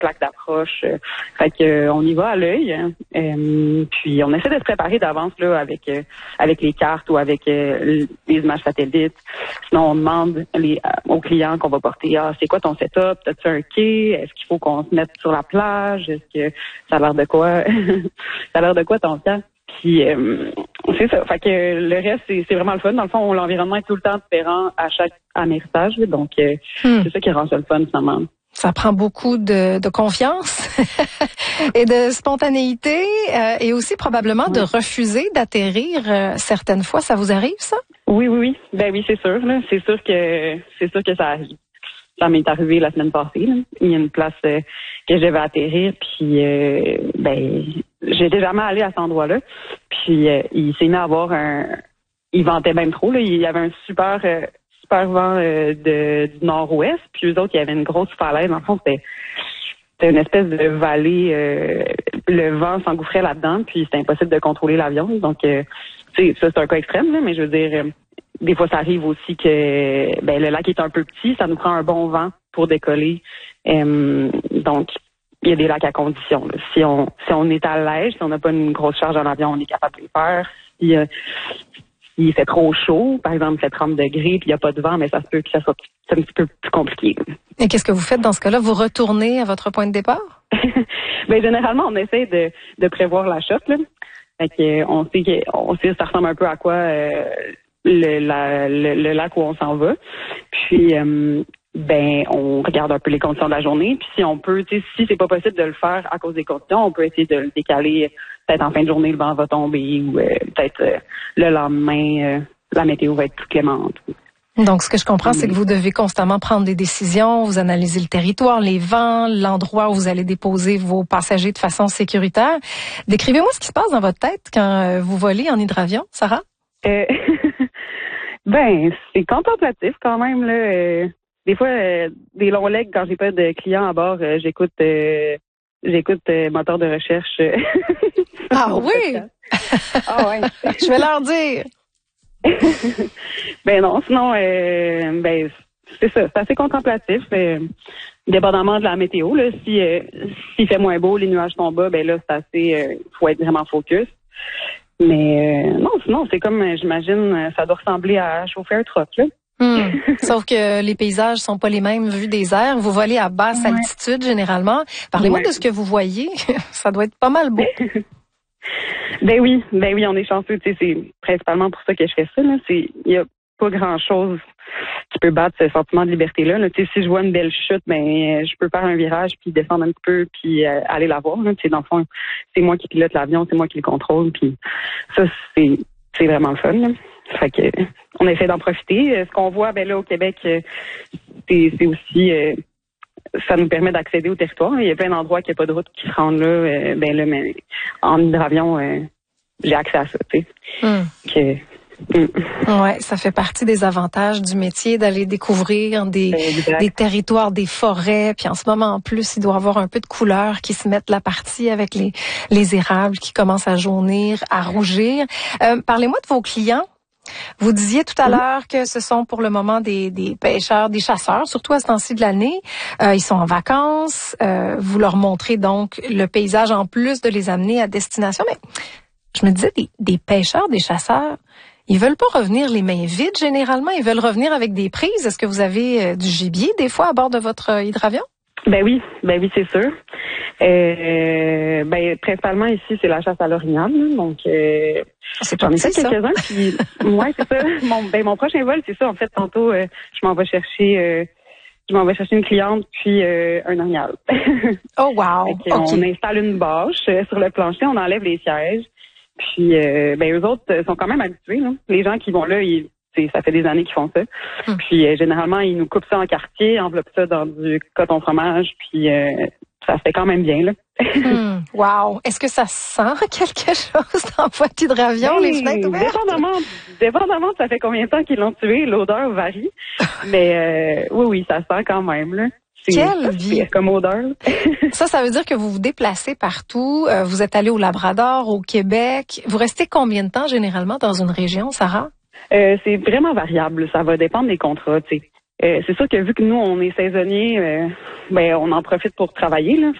plaque d'approche. Fait que on y va à l'œil. Puis on essaie de se préparer d'avance là avec les cartes ou avec les images satellites. Sinon, on demande aux clients qu'on va porter, c'est quoi ton setup? T'as-tu un quai? Est-ce qu'il faut qu'on se mette sur la plage? Est-ce que ça a l'air de quoi? Ça a l'air de quoi ton camp? Puis c'est ça. Fait que le reste, c'est vraiment le fun. Dans le fond, l'environnement est tout le temps différent à chaque amérissage. Donc c'est ça qui rend ça le fun, finalement. Ça prend beaucoup de confiance et de spontanéité et aussi probablement de refuser d'atterrir certaines fois. Ça vous arrive, ça? Oui. Ben oui, c'est sûr. Là. C'est sûr que ça arrive. Ça m'est arrivé la semaine passée. Là. Il y a une place que je devais atterrir, puis j'étais jamais allée à cet endroit-là. Puis il s'est mis à avoir il ventait même trop. Là. Il y avait un super vent du nord-ouest, puis eux autres, il y avait une grosse falaise. En fond, c'était une espèce de vallée. Le vent s'engouffrait là-dedans, puis c'était impossible de contrôler l'avion. Donc, c'est un cas extrême, là, mais je veux dire, des fois, ça arrive aussi que le lac est un peu petit, ça nous prend un bon vent pour décoller. Donc, il y a des lacs à condition. Là. Si on est à l'aise, si on n'a pas une grosse charge dans l'avion, on est capable de le faire. Il fait trop chaud, par exemple, il fait 30 degrés, puis il n'y a pas de vent, mais ça se peut que ça soit un petit peu plus compliqué. Et qu'est-ce que vous faites dans ce cas-là? Vous retournez à votre point de départ? Généralement, on essaie de prévoir la chute, là. Fait que on sait que ça ressemble un peu à quoi le lac où on s'en va. Puis on regarde un peu les conditions de la journée. Puis si on peut, si c'est pas possible de le faire à cause des conditions, on peut essayer de le décaler. Peut-être en fin de journée, le vent va tomber ou peut-être le lendemain, la météo va être plus clémente. Donc, ce que je comprends, c'est que vous devez constamment prendre des décisions, vous analysez le territoire, les vents, l'endroit où vous allez déposer vos passagers de façon sécuritaire. Décrivez-moi ce qui se passe dans votre tête quand vous volez en hydravion, Sarah. C'est contemplatif quand même, là. Des fois, des longs legs, quand j'ai pas de clients à bord, j'écoute moteur de recherche. Ah oui? Ah ouais. Je vais leur dire. Non, sinon, c'est ça, c'est assez contemplatif. Dépendamment de la météo, là, s'il fait moins beau, les nuages sont bas, là, c'est assez, faut être vraiment focus. Mais non, sinon, c'est comme, j'imagine, ça doit ressembler à chauffer un truck, là. Sauf que les paysages sont pas les mêmes vus des airs. Vous volez à basse altitude, généralement. Parlez-moi de ce que vous voyez. Ça doit être pas mal beau. Ben oui, on est chanceux. C'est principalement pour ça que je fais ça. Il y a pas grand-chose qui peut battre ce sentiment de liberté-là. Là. Si je vois une belle chute, je peux faire un virage puis descendre un petit peu puis aller la voir. Là. Dans le fond, c'est moi qui pilote l'avion, c'est moi qui le contrôle. Puis ça, c'est vraiment le fun. Là. Fait que on essaie d'en profiter. Ce qu'on voit, là au Québec, c'est aussi ça nous permet d'accéder au territoire. Il y a plein d'endroits qu'il n'y a pas de route qui se rendent là. Mais en hydravion, j'ai accès à ça, tu sais. Ouais, ça fait partie des avantages du métier d'aller découvrir des territoires, des forêts. Puis en ce moment, en plus, il doit y avoir un peu de couleurs qui se mettent la partie avec les érables qui commencent à jaunir, à rougir. Parlez-moi de vos clients. Vous disiez tout à l'heure que ce sont pour le moment des pêcheurs, des chasseurs, surtout à ce temps-ci de l'année. Ils sont en vacances. Vous leur montrez donc le paysage en plus de les amener à destination. Mais je me disais, des pêcheurs, des chasseurs, ils veulent pas revenir les mains vides généralement. Ils veulent revenir avec des prises. Est-ce que vous avez du gibier des fois à bord de votre hydravion? Ben oui, c'est sûr. Principalement ici, c'est la chasse à l'orignal. Donc, j'en ai fait quelques-uns. Puis, ouais, c'est ça. Mon prochain vol, c'est ça. En fait, tantôt, je m'en vais chercher une cliente puis un orignal. Oh wow. On installe une bâche sur le plancher, on enlève les sièges. Puis, eux autres sont quand même habitués. Là. Les gens qui vont là, ça fait des années qu'ils font ça. Puis, généralement, ils nous coupent ça en quartier, enveloppent ça dans du coton fromage, puis ça se fait quand même bien, là. Wow! Est-ce que ça sent quelque chose dans votre hydravion, les fenêtres ouvertes? Dépendamment de ça fait combien de temps qu'ils l'ont tué, l'odeur varie. Mais oui, ça sent quand même, là. Quelle vie! Comme odeur. Ça veut dire que vous vous déplacez partout. Vous êtes allé au Labrador, au Québec. Vous restez combien de temps généralement dans une région, Sarah? C'est vraiment variable. Ça va dépendre des contrats, tu sais. c'est sûr que vu que nous, on est saisonniers, ben on en profite pour travailler, là.